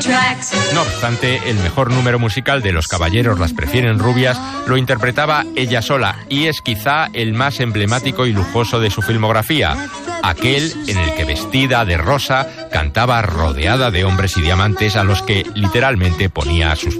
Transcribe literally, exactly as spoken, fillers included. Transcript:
No obstante, el mejor número musical de Los caballeros las prefieren rubias lo interpretaba ella sola, y es quizá el más emblemático y lujoso de su filmografía, aquel en el que, vestida de rosa, cantaba rodeada de hombres y diamantes a los que literalmente ponía a sus